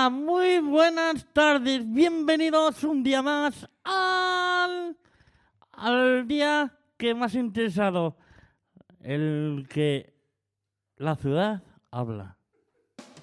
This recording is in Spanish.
Hola, muy buenas tardes. Bienvenidos un día más al día que más ha interesado, el que la ciudad habla.